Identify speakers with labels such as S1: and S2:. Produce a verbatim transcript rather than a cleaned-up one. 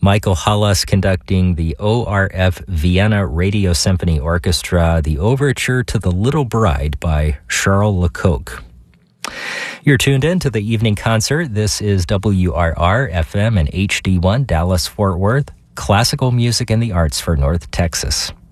S1: Michael Hallas conducting the O R F Vienna Radio Symphony Orchestra, the overture to The Little Bride by Charles Lecoq. You're tuned in to the evening concert. This is W R R F M and H D one Dallas Fort Worth, classical music and the arts for North Texas.